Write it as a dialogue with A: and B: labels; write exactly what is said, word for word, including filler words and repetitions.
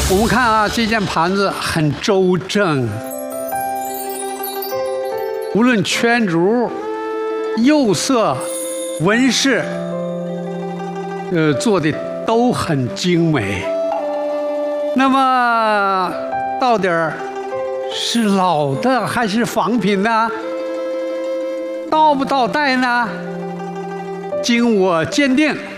A: 我们看啊，这件盘子很周正，无论圈足、釉色、纹饰，呃，做的都很精美。那么，到底儿是老的还是仿品呢？到不到代呢？经我鉴定。